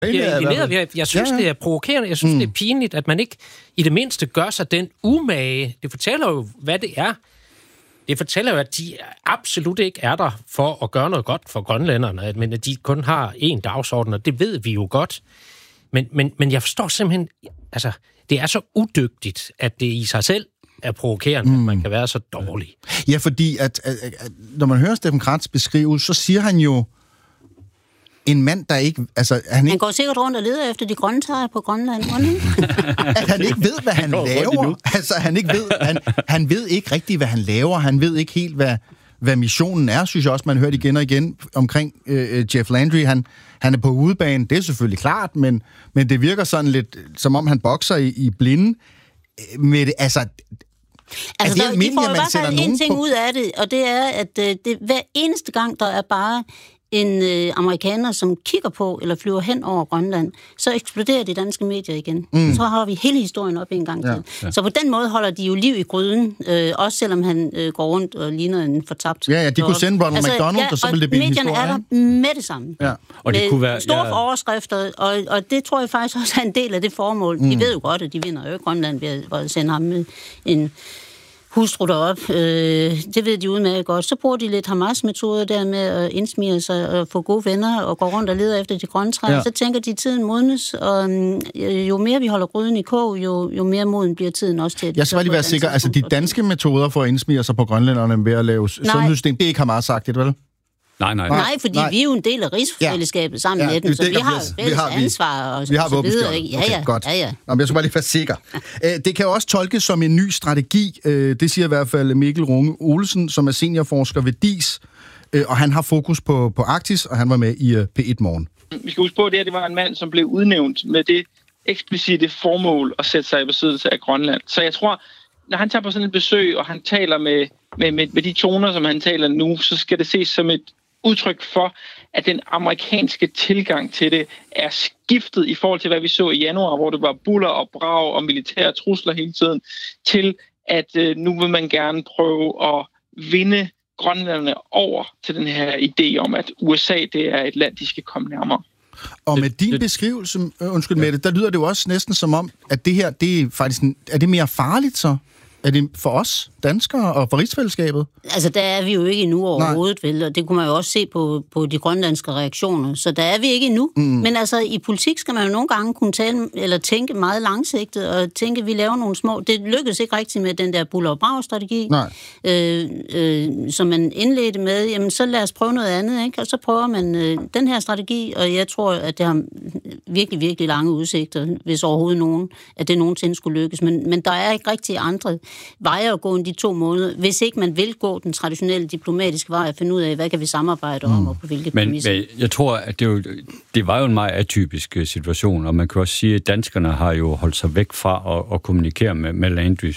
Jeg synes, det er provokerende. Jeg synes, det er pinligt, at man ikke i det mindste gør sig den umage. Det fortæller jo, hvad det er. Det fortæller jo, at de absolut ikke er der for at gøre noget godt for grønlænderne, men at de kun har én dagsorden, og det ved vi jo godt. Men jeg forstår simpelthen, altså, det er så udygtigt, at det i sig selv er provokerende, at man kan være så dårlig. Ja, fordi at når man hører Steffen Kretz beskrive, så siger han jo, en mand, der ikke... Altså, han går sikkert rundt og leder efter de grøntsager på Grønland. At han ikke ved, hvad han laver. Altså, han ved ikke rigtigt, hvad han laver. Han ved ikke helt, hvad missionen er, synes jeg også, man hørte igen og igen omkring Jeff Landry. Han er på udebane, det er selvfølgelig klart, men det virker sådan lidt, som om han bokser i blinde. Med det, altså de får i hvert fald en ting ud af det, og det er, at det hver eneste gang, der er bare en amerikaner, som kigger på eller flyver hen over Grønland, så eksploderer de danske medier igen. Så har vi hele historien op en gang til. Ja. Så på den måde holder de jo liv i gryden, også selvom han går rundt og ligner en fortabt. Ja, de kunne sende Ronald McDonald, og så ville det blive en historie. Medierne er der med det samme. Ja. Og det kunne være store overskrifter, og det tror jeg faktisk også er en del af det formål. De ved jo godt, at de vinder jo Grønland ved at sende ham med en hustru derop. Det ved de udmærket godt. Så bruger de lidt Hamas-metoder der med at indsmire sig og få gode venner og gå rundt og leder efter de grønne træer. Ja. Så tænker de, tiden modnes, og jo mere vi holder gryden i kog, jo mere moden bliver tiden også til. Jeg skal bare lige være sikker, altså de danske metoder for at indsmire sig på grønlænderne ved at lave sundhedssystem, det er ikke Hamas-agtigt, vel? Nej, fordi vi er jo en del af rigsfællesskabet sammen med dem, så vi har jo fælles ansvar og så videre. Ja. Godt. Ja. Nå, jeg skal bare lige være sikker. Det kan jo også tolkes som en ny strategi. Det siger i hvert fald Mikkel Runge Olsen, som er seniorforsker ved DIS, og han har fokus på Arktis, og han var med i P1 Morgen. Vi skal huske på, at det var en mand, som blev udnævnt med det eksplicite formål at sætte sig i besiddelse af Grønland. Så jeg tror, når han tager på sådan et besøg, og han taler med de toner, som han taler nu, så skal det ses som et udtryk for, at den amerikanske tilgang til det er skiftet i forhold til, hvad vi så i januar, hvor det var buller og brag og militære trusler hele tiden, til at nu vil man gerne prøve at vinde grønlænderne over til den her idé om, at USA det er et land, de skal komme nærmere. Og med din beskrivelse, med det, der lyder det jo også næsten som om, at det her, det er faktisk, er det mere farligt så? Er det for os, danskere, og for rigsfællesskabet? Altså, der er vi jo ikke endnu overhovedet, vel? Og det kunne man jo også se på de grønlandske reaktioner. Så der er vi ikke endnu. Men altså, i politik skal man jo nogle gange kunne tale, eller tænke meget langsigtet, og tænke, at vi laver nogle små... Det lykkedes ikke rigtigt med den der buller og brag-strategi, som man indledte med. Jamen, så lad os prøve noget andet, ikke? Og så prøver man den her strategi, og jeg tror, at det har virkelig, virkelig lange udsigter, hvis overhovedet nogen, at det nogensinde skulle lykkes. Men der er ikke rigtig andre veje at gå end de 2 måneder, hvis ikke man vil gå den traditionelle diplomatiske vej og finde ud af, hvad kan vi samarbejde om og på hvilke præmisser. Men jeg tror, at det var jo en meget atypisk situation, og man kan også sige, at danskerne har jo holdt sig væk fra at kommunikere med Landry.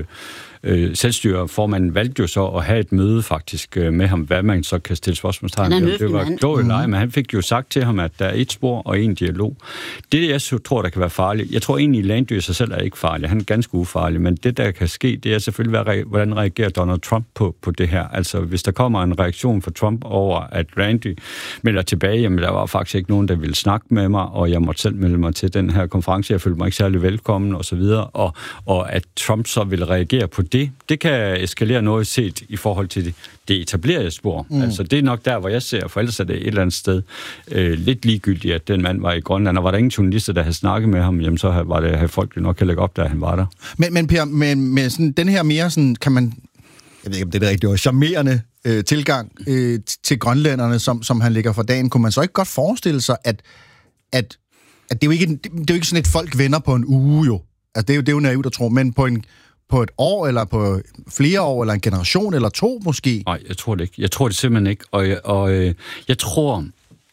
Selvstyreformanden valgte jo så at have et møde faktisk med ham, hvad man så kan stille spørgsmålstegn. Det var klog eller ej, men han fik jo sagt til ham, at der er et spor og en dialog. Det, jeg tror, der kan være farligt, jeg tror egentlig, Landry sig selv er ikke farlig. Han er ganske ufarlig, men det, der kan ske, det er selvfølgelig, hvordan reagerer Donald Trump på det her. Altså, hvis der kommer en reaktion fra Trump over, at Landry melder tilbage, jamen, der var faktisk ikke nogen, der ville snakke med mig, og jeg måtte selv melde mig til den her konference. Jeg følte mig ikke særlig velkommen, og så videre. Og at Trump så vil reagere på det kan eskalere noget set i forhold til det etablerede spor. Altså, det er nok der, hvor jeg ser, for ellers er det et eller andet sted lidt ligegyldigt, at den mand var i Grønland, og var der ingen journalister, der havde snakket med ham, jamen så havde folk jo nok kan lægge op, da han var der. Men Per, med sådan, den her mere sådan, kan man, jeg ved ikke, om det er rigtigt, charmerende tilgang til grønlænderne, som han lægger for dagen, kunne man så ikke godt forestille sig, at det er jo ikke sådan et folk vender på en uge jo. Altså, det er jo naivt at tro, men på et år, eller på flere år, eller en generation, eller 2 måske? Nej, jeg tror det ikke. Jeg tror det simpelthen ikke. Og jeg tror,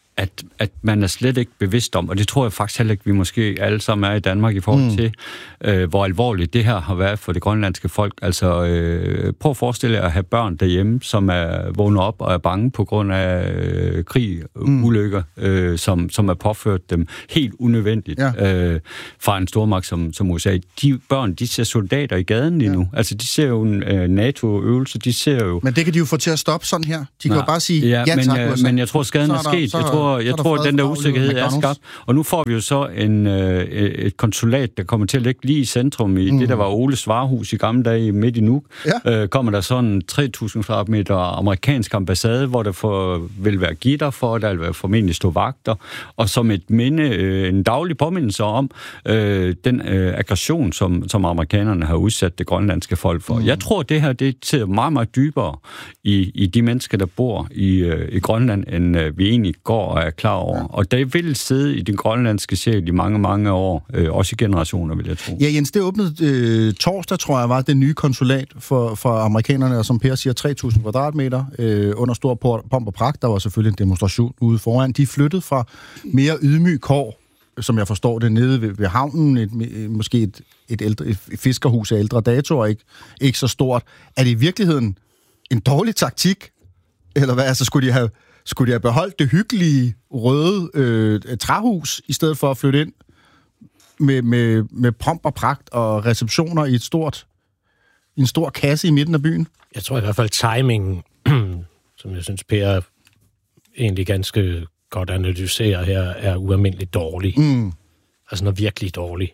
at man er slet ikke bevidst om, og det tror jeg faktisk heller ikke, vi måske alle sammen er i Danmark i forhold til, hvor alvorligt det her har været for det grønlandske folk. Altså, prøv at forestille jer at have børn derhjemme, som er vågnet op og er bange på grund af krig, ulykker, som er påført dem helt unødvendigt fra en stormagt som USA. De børn, de ser soldater i gaden lige nu. Altså, de ser jo en NATO-øvelse, de ser jo... Men det kan de jo få til at stoppe sådan her. De kan jo bare sige, tak, men jeg tror, skaden er sket. Jeg tror, tror den der usikkerhed er skabt. Og nu får vi jo så et konsulat, der kommer til at ligge lige i centrum i det, der var Oles varehus i gamle dage midt i Nuuk. Ja. Kommer der sådan 3.000 kvadratmeter amerikansk ambassade, hvor der vil være gitter for, der vil være formentlig stå vagter, og som et minde, en daglig påmindelse om den aggression, som amerikanerne har udsat det grønlandske folk for. Jeg tror, det her, det sidder meget, meget dybere i de mennesker, der bor i Grønland, end vi egentlig går og er klar over. Og det vil sidde i den grønlandske sjæl i mange, mange år, også i generationer, vil jeg tro. Ja, Jens, det åbnede torsdag, tror jeg, var det nye konsulat for amerikanerne, og som Per siger, 3.000 kvadratmeter under stor pomp og pragt. Der var selvfølgelig en demonstration ude foran. De flyttede fra mere ydmyg kår, som jeg forstår det, nede ved havnen, måske et fiskerhus af ældre dato, og ikke så stort. Er det i virkeligheden en dårlig taktik? Eller hvad? Altså, skulle de have beholdt det hyggelige røde træhus, i stedet for at flytte ind med pomp og pragt og receptioner i en stor kasse i midten af byen? Jeg tror i hvert fald timingen, som jeg synes, Per egentlig ganske godt analyserer her, er ualmindeligt dårlig. Altså noget virkelig dårlig.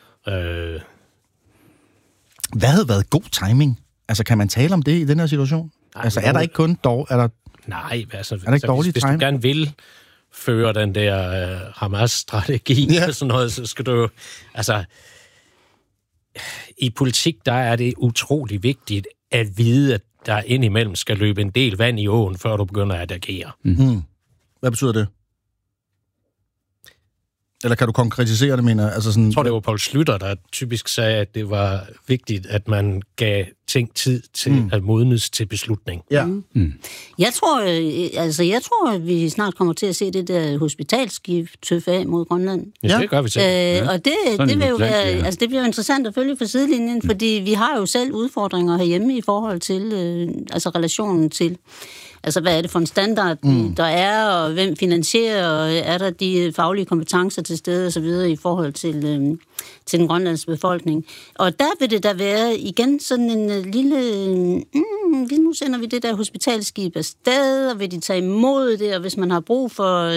Hvad havde været god timing? Altså, kan man tale om det i den her situation? Nej, altså, er der ikke kun Nej, altså, hvis du gerne vil føre den der Hamas-strategi og sådan noget, så skal du altså i politik, der er det utrolig vigtigt at vide, at der indimellem skal løbe en del vand i åen, før du begynder at agere. Hvad betyder det? Eller kan du konkretisere det, mener jeg? Altså sådan... Jeg tror, det var Poul Schlüter, der typisk sagde, at det var vigtigt, at man gav ting tid til at modnes til beslutning. Ja. Jeg tror, at vi snart kommer til at se det der hospitalskib tøffe af mod Grønland. Ja, det gør vi selv. Og det vil jo være, altså det bliver jo interessant at følge fra sidelinjen, fordi vi har jo selv udfordringer herhjemme i forhold til relationen til altså, hvad er det for en standard, der er, og hvem finansierer, og er der de faglige kompetencer til stede, og så videre, i forhold til den grønlandske befolkning. Og der vil det da være igen sådan en lille... nu sender vi det der hospitalskib afsted, og vil de tage imod det, og hvis man har brug for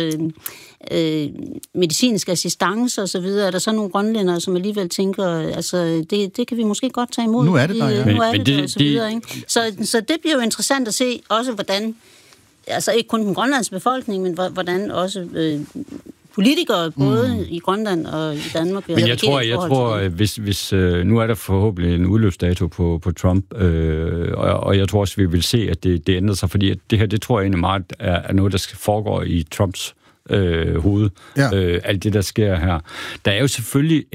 medicinsk assistance og så videre, er der så nogle grønlændere, som alligevel tænker, altså, det kan vi måske godt tage imod. Nu er det der, ja. Nu er det der, og så videre, ikke? Så det bliver jo interessant at se, også hvordan, altså ikke kun den grønlandske befolkning, men hvordan også politikere, både i Grønland og i Danmark. Men jeg tror, hvis nu er der forhåbentlig en udløbsdato på Trump, og jeg tror også, vi vil se, at det ændrer sig, fordi det her, det tror jeg egentlig meget er noget, der foregår i Trumps hoved. Ja. Alt det, der sker her. Der er jo selvfølgelig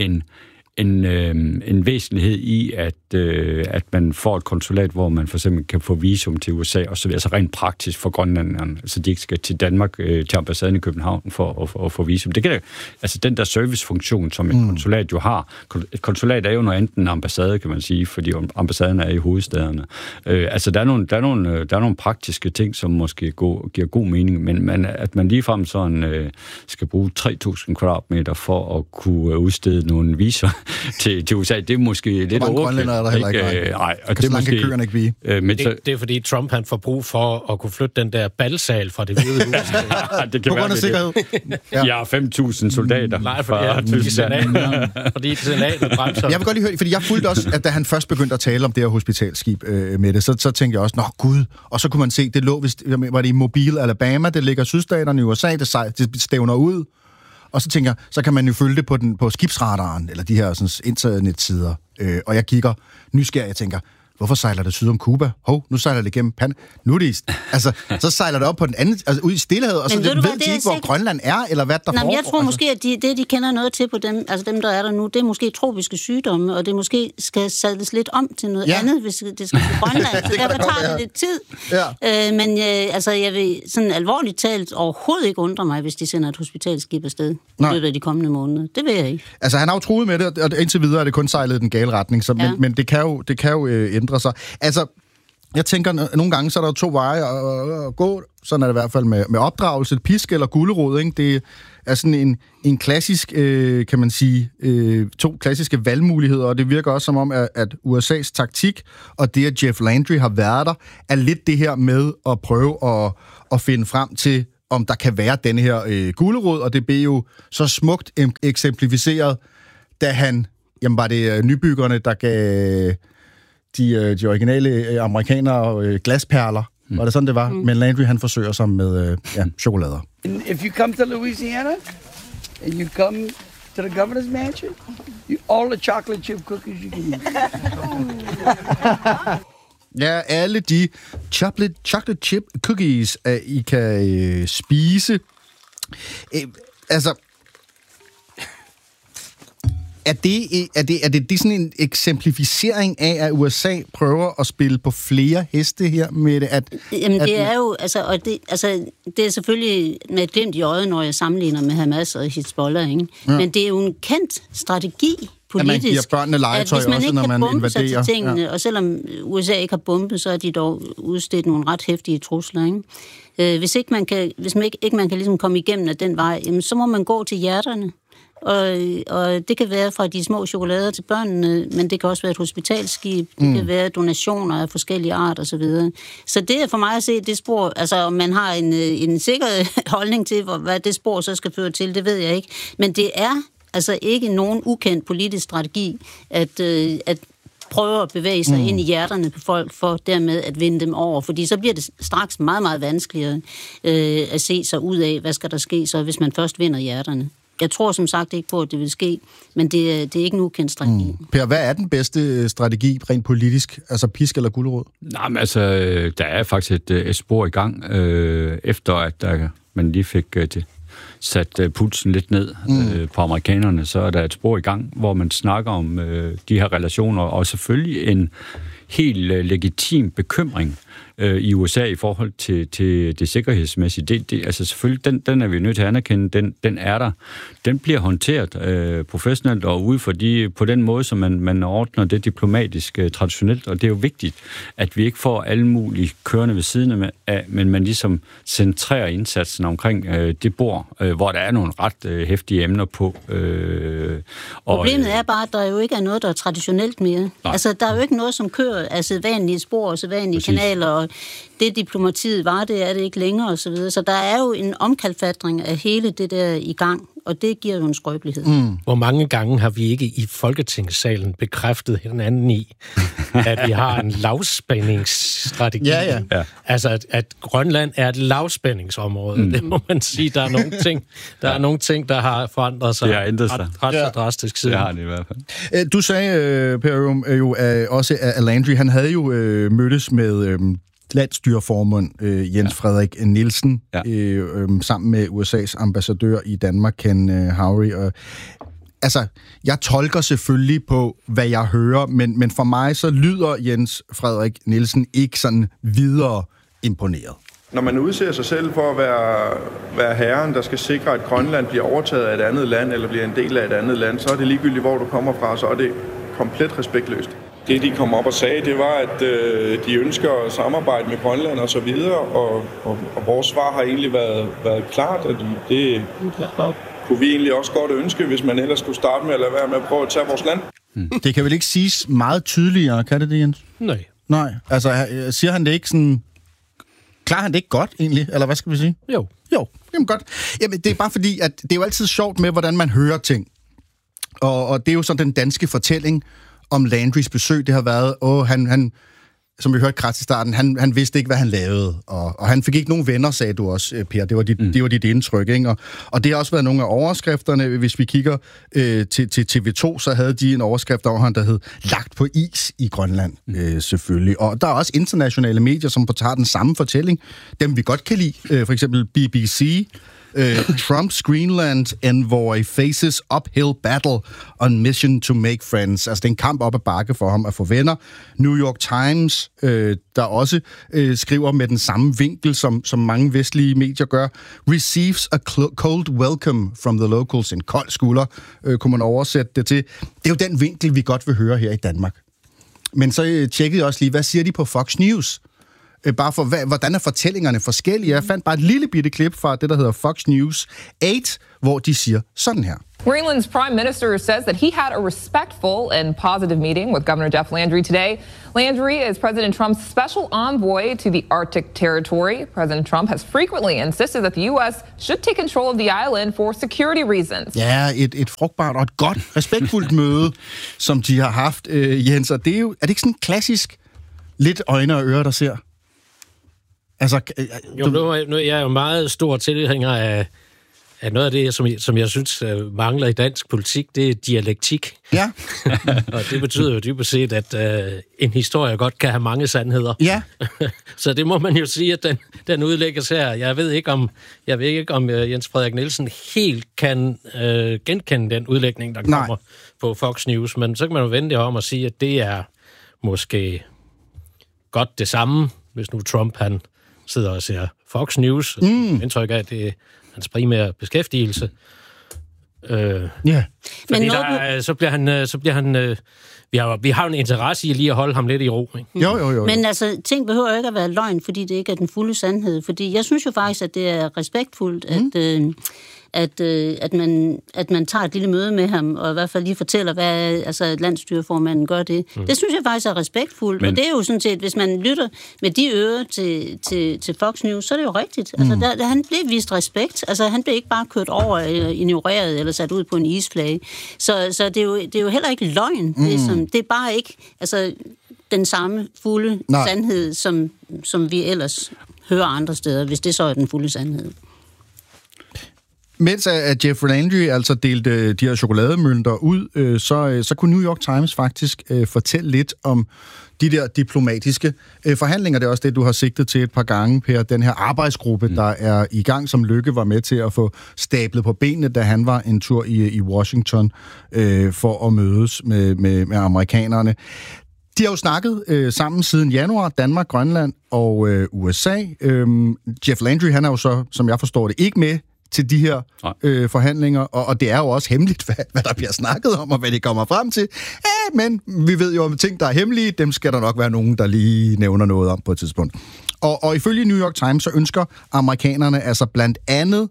en væsentlighed i, at man får et konsulat, hvor man for eksempel kan få visum til USA, og så altså rent praktisk for grønlænderne, så de ikke skal til Danmark, til ambassaden i København for at få visum. Det kan da, altså den der servicefunktion, som et konsulat jo har. Et konsulat er jo noget andet end en ambassade, kan man sige, fordi ambassaden er i hovedstaderne. Altså der er nogle praktiske ting, som måske giver god mening, men at man ligefrem sådan skal bruge 3.000 kvadratmeter for at kunne udstede nogle viser til USA, det er måske lidt overkill. Nej, og det er måske køerne ikke blive. Det er fordi Trump han får brug for at kunne flytte den der balsal fra det hvide hus. Det kan være sikkerhed. Jeg har 5.000 soldater. Nej, fordi senatet bremser. Jeg vil godt lige høre, fordi jeg fulgte også, at da han først begyndte at tale om det her hospitalskib med det, så tænkte jeg også, nå gud, og så kunne man se, det lå, var det i Mobile, Alabama, det ligger sydstaterne i USA, det stævner ud. Og så tænker jeg, så kan man jo følge det på skibsradaren, eller de her sådan, internetsider. Og jeg kigger nysgerrig, jeg tænker, hvorfor sejler det syd om Cuba? Nu sejler det gennem nu er det så sejler det op på den anden, altså ud i Stillehavet, og så ved de ikke, hvor Grønland er, eller hvad der foregår. Jeg tror måske, at det, de kender noget til på dem, altså dem, der er der nu, det er måske tropiske sygdomme, og det måske skal sadles lidt om til noget andet, hvis det skal til Grønland. Så derfor tager det lidt tid. Ja. Men jeg vil sådan alvorligt talt overhovedet ikke undre mig, hvis de sender et hospitalskib afsted i løbet af de kommende måneder. Det vil jeg ikke. Altså, han har jo truet med det, og indtil videre er det kun sejlet i den gale retning, så, men det kan jo ændre sig. Altså, jeg tænker, nogle gange, så er der jo 2 veje at gå. Sådan er det i hvert fald med opdragelse, pisk eller gulerod, ikke? Det er sådan en klassisk, kan man sige, 2 klassiske valgmuligheder, og det virker også som om, at USA's taktik, og det, at Jeff Landry har været der, er lidt det her med at prøve at finde frem til om der kan være denne her gulerod, og det blev jo så smukt eksemplificeret, da han, jamen var det nybyggerne, der gav de originale amerikanere glasperler. Var det sådan, det var? Men Landry, han forsøger sig med chokolader. If you come to Louisiana, and you come to the governor's mansion, all the chocolate chip cookies you can eat. Ja, alle de chocolate chip cookies, I kan spise. Altså, er det sådan en eksemplificering af, at USA prøver at spille på flere heste her med det? Jamen, det er jo, det er selvfølgelig med et glimt i øjet, når jeg sammenligner med Hamas og Hezbollah, ikke? Ja. Men det er jo en kendt strategi politisk, at man giver børnene legetøj også, når man invaderer. Tingene, og selvom USA ikke har bombet, så er de dog udstedt nogle ret heftige trusler, ikke? Hvis ikke man kan ligesom komme igennem af den vej, jamen, så må man gå til hjerterne. Og det kan være fra de små chokolader til børnene, men det kan også være et hospitalskib, det kan være donationer af forskellige art og så videre. Så det er for mig at se det spor, altså om man har en sikker holdning til, hvad det spor så skal føre til, det ved jeg ikke. Men det er altså ikke nogen ukendt politisk strategi, at prøve at bevæge sig ind i hjerterne på folk, for dermed at vinde dem over. Fordi så bliver det straks meget, meget vanskeligere at se sig ud af, hvad skal der ske så, hvis man først vinder hjerterne. Jeg tror som sagt ikke på, at det vil ske, men det er ikke en ukendt strategi. Per, hvad er den bedste strategi rent politisk? Altså pisk eller gulerod? Nej, men altså, der er faktisk et spor i gang, efter at man lige fik sat pulsen lidt ned på amerikanerne, så er der et spor i gang, hvor man snakker om de her relationer, og selvfølgelig en helt legitim bekymring i USA i forhold til det sikkerhedsmæssige. Altså selvfølgelig, den er vi nødt til at anerkende, den er der. Den bliver håndteret professionelt og ud for på den måde, som man ordner det diplomatisk traditionelt, og det er jo vigtigt, at vi ikke får alle mulige kørende ved siden af, men man ligesom centrerer indsatsen omkring det bord, hvor der er nogle ret heftige emner på. Problemet er bare, at der jo ikke er noget, der er traditionelt mere. Nej. Altså, der er jo ikke noget, som kører af sædvanlige spor og sædvanlige kanaler, og det diplomatiet var, det er det ikke længere, og så videre. Så der er jo en omkalfatring af hele det der i gang, og det giver jo en skrøbelighed. Hvor mange gange har vi ikke i Folketingssalen bekræftet hinanden i, at vi har en lavspændingsstrategi? Ja. Altså, at Grønland er et lavspændingsområde. Det må man sige. Der er nogle ting, der har forandret sig. Det har ændret sig. Ret så drastisk siden. Det har det i hvert fald. Du sagde, Per, jo også, at Landry, han havde jo mødtes med landsstyreformand Jens Frederik Nielsen, sammen med USA's ambassadør i Danmark, Ken Howry. Altså, jeg tolker selvfølgelig på, hvad jeg hører, men for mig så lyder Jens Frederik Nielsen ikke sådan videre imponeret. Når man udser sig selv for at være herren, der skal sikre, at Grønland bliver overtaget af et andet land, eller bliver en del af et andet land, så er det ligegyldigt, hvor du kommer fra, så er det komplet respektløst. Det, de kom op og sagde, det var, at de ønsker at samarbejde med Grønland og så videre, og vores svar har egentlig været klart, at det kunne vi egentlig også godt ønske, hvis man ellers skulle starte med at lade være med at prøve at tage vores land. Det kan vel ikke siges meget tydeligere, kan det, Jens? Nej, altså siger han det ikke sådan... Klarer han det ikke godt, egentlig? Eller hvad skal vi sige? Jo, jamen godt. Jamen, det er bare fordi, at det er jo altid sjovt med, hvordan man hører ting. Og det er jo sådan den danske fortælling om Landrys besøg. Det har været, han som vi hørte krat i starten, han vidste ikke, hvad han lavede. Og han fik ikke nogen venner, sagde du også, Per. Det var dit indtryk, ikke? Og det har også været nogle af overskrifterne. Hvis vi kigger til TV2, så havde de en overskrift over ham, der hed "Lagt på is i Grønland", selvfølgelig. Og der er også internationale medier, som tager den samme fortælling. Dem vi godt kan lide. For eksempel BBC. Trump's Greenland envoy faces uphill battle on mission to make friends. Altså, det er en kamp op ad bakke for ham at få venner. New York Times, der også skriver med den samme vinkel, som mange vestlige medier gør, receives a cold welcome from the locals. En kold skulder, kunne man oversætte det til. Det er jo den vinkel, vi godt vil høre her i Danmark. Men så tjekkede jeg også lige, hvad siger de på Fox News? bare for, hvordan er fortællingerne forskellige. Jeg fandt bare et lille bitte klip fra det, der hedder Fox News 8, hvor de siger sådan her. Greenland's prime minister says that he had a respectful and positive meeting with Governor Jeff Landry today. Landry is President Trump's special envoy to the Arctic territory. President Trump has frequently insisted that the U.S. should take control of the island for security reasons. Ja, et frugtbart og et godt, respektfuldt møde, som de har haft, Jens. Og det er det ikke sådan klassisk lidt øjne og ører, der ser? Altså, nu er jeg jo meget stor tilhænger af noget af det, som jeg synes mangler i dansk politik, det er dialektik. Ja. Og det betyder jo dybest set, at en historie godt kan have mange sandheder. Ja. Så det må man jo sige, at den udlægges her. Jeg ved ikke om Jens Frederik Nielsen helt kan genkende den udlægning, der kommer på Fox News, men så kan man jo vende det om og sige, at det er måske godt det samme, hvis nu Trump han sidder og ser Fox News. Indtryk af, at det er hans primære beskæftigelse. Ja. Fordi så bliver han vi har en interesse i lige at holde ham lidt i ro. Ikke? Jo. Men altså, ting behøver ikke at være løgn, fordi det ikke er den fulde sandhed. Fordi jeg synes jo faktisk, at det er respektfuldt, at man tager et lille møde med ham, og i hvert fald lige fortæller, hvad landsstyreformanden gør det. Det synes jeg faktisk er respektfuldt, og det er jo sådan set, hvis man lytter med de ører til Fox News, så er det jo rigtigt. Altså, han blev vist respekt. Altså, han blev ikke bare kørt over, eller ignoreret, eller sat ud på en isflage. Så det er jo heller ikke løgn. Det er bare ikke den samme fulde sandhed, som vi ellers hører andre steder, hvis det så er den fulde sandhed. Mens at Jeff Landry altså delte de her chokolademønter ud, så kunne New York Times faktisk fortælle lidt om de der diplomatiske forhandlinger. Det er også det, du har sigtet til et par gange, Per. Den her arbejdsgruppe, der er i gang, som Løkke var med til at få stablet på benene, da han var en tur i Washington for at mødes med amerikanerne. De har jo snakket sammen siden januar, Danmark, Grønland og USA. Jeff Landry, han er jo så, som jeg forstår det, ikke med til de her forhandlinger, og det er jo også hemmeligt, hvad der bliver snakket om, og hvad det kommer frem til. Men vi ved jo om ting, der er hemmelige, dem skal der nok være nogen, der lige nævner noget om på et tidspunkt. Og ifølge New York Times, så ønsker amerikanerne altså blandt andet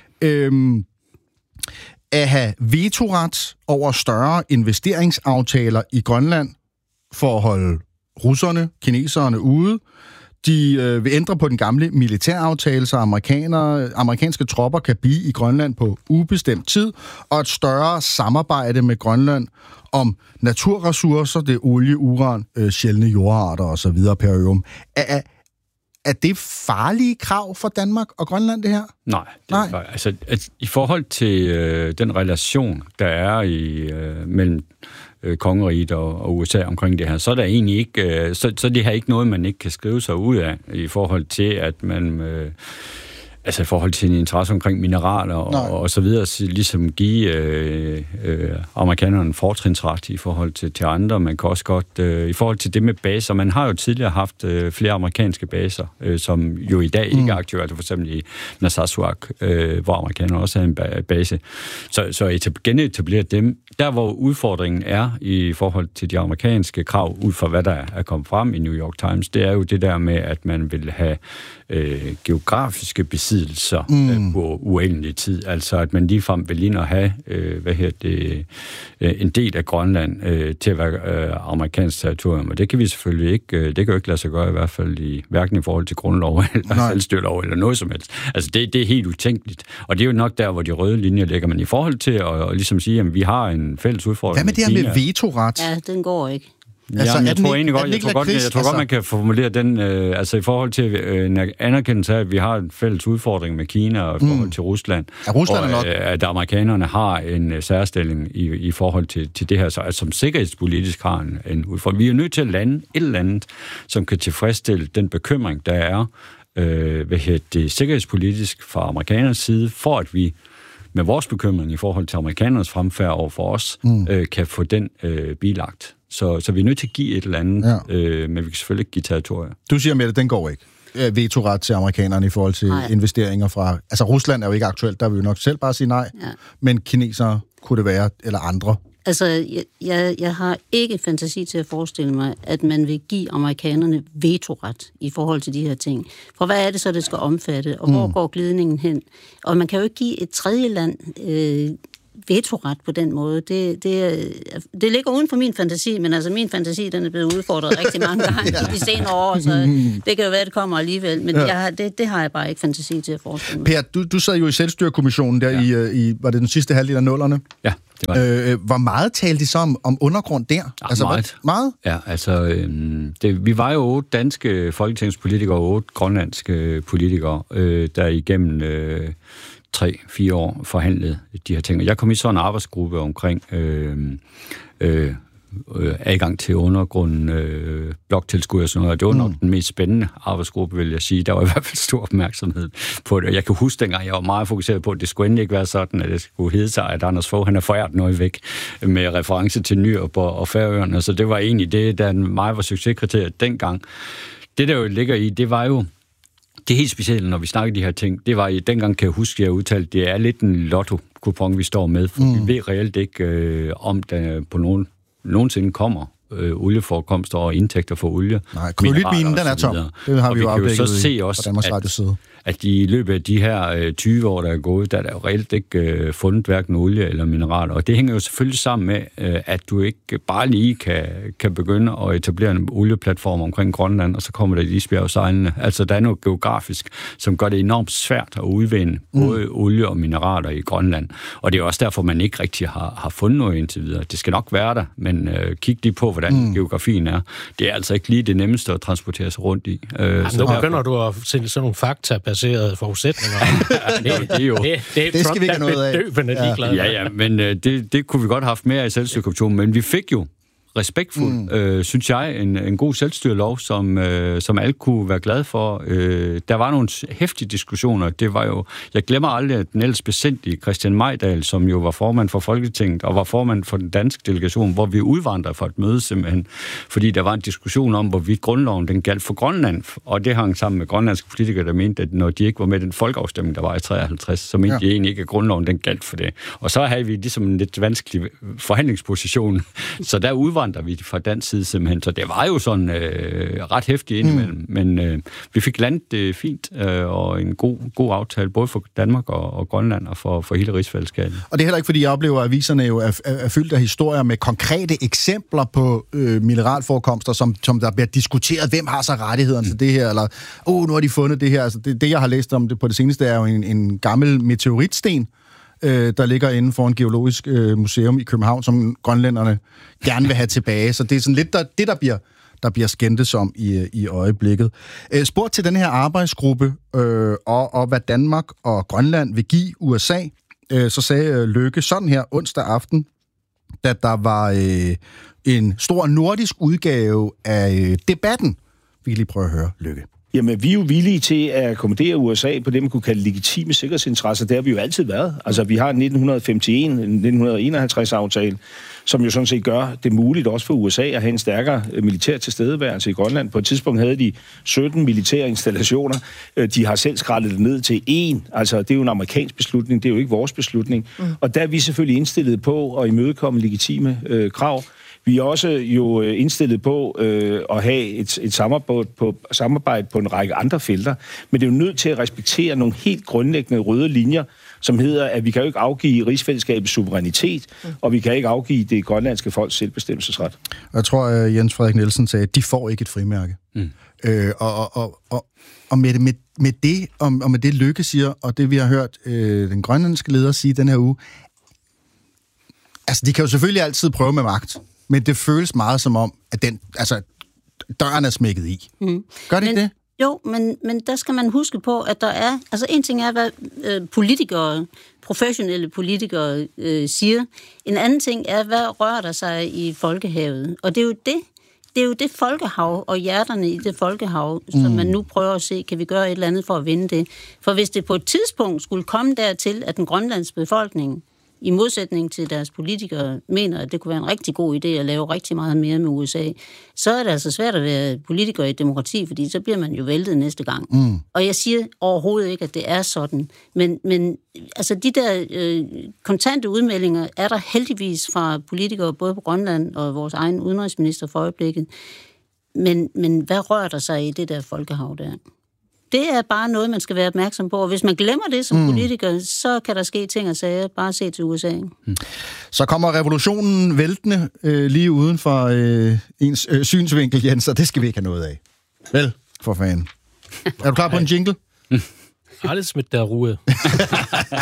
at have vetoret over større investeringsaftaler i Grønland for at holde russerne, kineserne ude. De vil ændre på den gamle militæraftale, så amerikanske tropper kan blive i Grønland på ubestemt tid, og et større samarbejde med Grønland om naturressourcer, det er olie, uran, sjældne jordarter osv. perium. Er det farlige krav for Danmark og Grønland, det her? Nej. Altså, i forhold til den relation, der er mellem kongeriget og USA omkring det her, så er der egentlig ikke, så det her ikke noget, man ikke kan skrive sig ud af i forhold til, at man i forhold til en interesse omkring mineraler og så videre, ligesom give amerikanerne en fortrinsret i forhold til andre. Man kan også godt, i forhold til det med baser, man har jo tidligere haft flere amerikanske baser, som jo i dag ikke er aktive, altså for eksempel i Narsarsuaq, hvor amerikanerne også har en base. Så genetablere dem, der hvor udfordringen er i forhold til de amerikanske krav, ud fra hvad der er kommet frem i New York Times, det er jo det der med, at man vil have geografiske besiddelser på uendelig tid. Altså, at man ligefrem vil ind og have en del af Grønland til at være amerikansk territorium. Og det kan vi selvfølgelig ikke, det kan jo ikke lade sig gøre i hvert fald hverken i forhold til grundlov eller selvstyrelov eller noget som helst. Altså, det er helt utænkeligt. Og det er jo nok der, hvor de røde linjer ligger. Men i forhold til at ligesom sige, at vi har en fælles udfordring. Hvad med det her med vetoret? Ja, den går ikke. Altså, jeg tror godt, man kan formulere den, i forhold til en anerkendelse af, at vi har en fælles udfordring med Kina og i forhold til Rusland. Og at amerikanerne har en særstilling i forhold til det her, så, som sikkerhedspolitisk har en udfordring. Vi er nødt til at lande et eller andet, som kan tilfredsstille den bekymring, der er det sikkerhedspolitisk fra amerikanernes side, for at vi med vores bekymring i forhold til amerikanernes fremfærd over for os, kan få den bilagt. Så vi er nødt til at give et eller andet, men vi kan selvfølgelig ikke give territorier. Du siger, Mette, den går ikke. Vetoret til amerikanerne i forhold til investeringer fra... Altså, Rusland er jo ikke aktuelt, der vil vi nok selv bare sige nej. Ja. Men kinesere kunne det være, eller andre. Altså, jeg har ikke fantasi til at forestille mig, at man vil give amerikanerne vetoret i forhold til de her ting. For hvad er det så, det skal omfatte, og hvor går glidningen hen? Og man kan jo ikke give et tredje land vetoret på den måde. Det ligger uden for min fantasi, men altså min fantasi, den er blevet udfordret rigtig mange gange i de senere år, så det kan jo være, at det kommer alligevel, men det har jeg bare ikke fantasi til at forestille mig. Per, du sad jo i Selvstyrekommissionen der i var det den sidste halvdel af nullerne? Ja, det var det. Hvor meget talte de så om undergrund der? Ja, altså, meget? Ja, altså, vi var jo 8 danske folketingspolitikere og 8 grønlandske politikere, der igennem 3-4 år forhandlede de her ting. Jeg kom i sådan en arbejdsgruppe omkring adgang til undergrunden, bloktilskud og sådan noget. Det var nok den mest spændende arbejdsgruppe, vil jeg sige. Der var i hvert fald stor opmærksomhed på det. Jeg kan huske dengang, jeg var meget fokuseret på, at det skulle endelig ikke være sådan, at det skulle hedde sig, at Anders Fogh, han har foræret noget væk med reference til Nyrup og Færøerne. Så det var egentlig det, der mig var succeskriteriet dengang. Det, der jo ligger i, det var jo det helt specielle, når vi snakker de her ting, det var dengang, kan jeg huske, jeg udtalte, det er lidt en lotto-kupon, vi står med, for vi ved reelt ikke, om der på nogensinde kommer olieforekomster og indtægter for olie. Nej, kryditminen, den er tom. Det har vi jo afdækket så se også, at i løbet af de her 20 år, der er gået, der er der jo reelt ikke fundet hverken olie eller mineraler. Og det hænger jo selvfølgelig sammen med, at du ikke bare lige kan begynde at etablere en olieplatform omkring Grønland, og så kommer der et isbjerg sejlende. Altså, der er noget geografisk, som gør det enormt svært at udvinde både olie og mineraler i Grønland. Og det er også derfor, man ikke rigtig har fundet noget indtil videre. Det skal nok være der, men kig lige på, hvordan geografien er. Det er altså ikke lige det nemmeste at transportere sig rundt i. Nu begynder du at sætte sådan nogle faktabaserede forudsætninger. Det skal vi ikke have noget af. Ja, men det kunne vi godt have haft mere i Selvstyrekommissionen, men vi fik jo respektfuld, synes jeg, en god selvstyrelov, som alle kunne være glade for. Der var nogle heftige diskussioner. Det var jo, jeg glemmer aldrig, at den ellers besindige Christian Mejdal, som jo var formand for Folketinget, og var formand for den danske delegation, hvor vi udvandrede for et møde simpelthen, fordi der var en diskussion om, hvorvidt grundloven den galt for Grønland, og det hang sammen med grønlandske politikere, der mente, at når de ikke var med i den folkeafstemning, der var i 53, så mente de egentlig ikke, at grundloven den galt for det. Og så havde vi ligesom en lidt vanskelig forhandlingsposition, så der udvandrede vi fra dansk side simpelthen. Så det var jo sådan ret hæftigt indimellem, men vi fik landet det fint, og en god aftale, både for Danmark og Grønland, og for hele rigsfællesskabet. Og det er heller ikke, fordi jeg oplever, at aviserne jo er fyldt af historier med konkrete eksempler på mineralforekomster, som der bliver diskuteret, hvem har så rettighederne til det her, eller nu har de fundet det her. Altså, det, jeg har læst om det på det seneste, er jo en gammel meteoritsten, der ligger inden for en geologisk museum i København, som grønlænderne gerne vil have tilbage. Så det er sådan lidt der bliver skændtes om i øjeblikket. Spurgt til den her arbejdsgruppe, og hvad Danmark og Grønland vil give USA, så sagde Løkke sådan her onsdag aften, da der var en stor nordisk udgave af Debatten. Vi kan lige prøve at høre Løkke. Jamen, vi er jo villige til at akkommodere USA på det, man kunne kalde legitime sikkerhedsinteresser. Det har vi jo altid været. Altså, vi har en 1951-aftale, som jo sådan set gør det muligt også for USA at have en stærkere militær tilstedeværelse i Grønland. På et tidspunkt havde de 17 militære installationer. De har selv skrællet det ned til 1. Altså, det er jo en amerikansk beslutning, det er jo ikke vores beslutning. Og der er vi selvfølgelig indstillet på at imødekomme legitime krav. Vi er også jo indstillet på at have et samarbejde på en række andre felter, men det er jo nødt til at respektere nogle helt grundlæggende røde linjer, som hedder, at vi kan jo ikke afgive rigsfællesskabets suverænitet, og vi kan ikke afgive det grønlandske folks selvbestemmelsesret. Jeg tror, Jens Frederik Nielsen sagde, at de får ikke et frimærke. Og med det Løkke siger, og det vi har hørt den grønlandske leder sige den her uge, altså de kan jo selvfølgelig altid prøve med magt, men det føles meget som om, at døren er smækket i. Gør det ikke det? Jo, men der skal man huske på, at der er... Altså, en ting er, hvad professionelle politikere siger. En anden ting er, hvad rører der sig i folkehavet. Og det er jo det folkehav og hjerterne i det folkehav, som man nu prøver at se, kan vi gøre et eller andet for at vinde det. For hvis det på et tidspunkt skulle komme dertil, at den grønlandske befolkning i modsætning til deres politikere mener, at det kunne være en rigtig god idé at lave rigtig meget mere med USA, så er det altså svært at være politiker i et demokrati, fordi så bliver man jo væltet næste gang. Og jeg siger overhovedet ikke, at det er sådan. Men altså de der kontante udmeldinger er der heldigvis fra politikere, både på Grønland og vores egen udenrigsminister for øjeblikket. Men hvad rører der sig i det der folkehav der? Det er bare noget, man skal være opmærksom på. Og hvis man glemmer det som politiker, så kan der ske ting og sager. Bare se til USA. Så kommer revolutionen væltende lige uden for ens synsvinkel, Jens, og det skal vi ikke have noget af. Vel, for fanden. Er du klar på en jingle? Alles mit der Ruhe.